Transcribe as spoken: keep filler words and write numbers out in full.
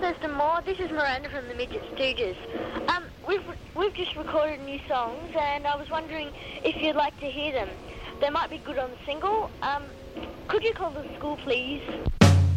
Thurston Moore. This is Miranda from the Midget Stooges. Um, we've we've just recorded new songs, and I was wondering if you'd like to hear them. They might be good on the single. Um, could you call the school, please?